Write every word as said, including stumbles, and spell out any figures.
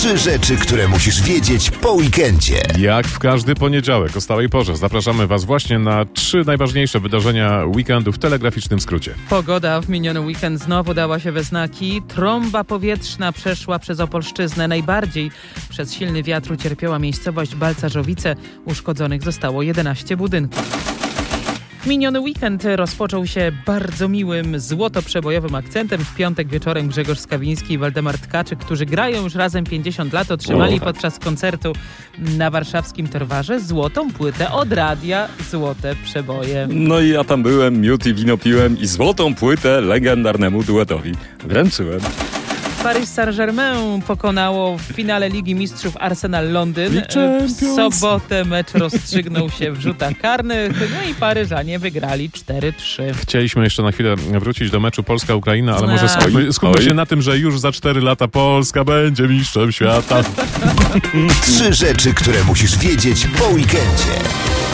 Trzy rzeczy, które musisz wiedzieć po weekendzie. Jak w każdy poniedziałek o stałej porze zapraszamy Was właśnie na trzy najważniejsze wydarzenia weekendu w telegraficznym skrócie. Pogoda w miniony weekend znowu dała się we znaki. Trąba powietrzna przeszła przez Opolszczyznę. Najbardziej przez silny wiatr ucierpiała miejscowość Balcarzowice. Uszkodzonych zostało jedenaście budynków. Miniony weekend rozpoczął się bardzo miłym, złoto-przebojowym akcentem. W piątek wieczorem Grzegorz Skawiński i Waldemar Tkaczyk, którzy grają już razem pięćdziesiąt lat, otrzymali podczas koncertu na warszawskim Torwarze złotą płytę od radia Złote Przeboje. No i ja tam byłem, miód i wino piłem i złotą płytę legendarnemu duetowi wręczyłem. Paris Saint-Germain pokonało w finale Ligi Mistrzów Arsenal Londyn. W sobotę mecz rozstrzygnął się w rzutach karnych, no i Paryżanie wygrali cztery trzy. Chcieliśmy jeszcze na chwilę wrócić do meczu Polska-Ukraina, ale może skupmy, skupmy Oj. się na tym, że już za cztery lata Polska będzie mistrzem świata. Trzy rzeczy, które musisz wiedzieć po weekendzie.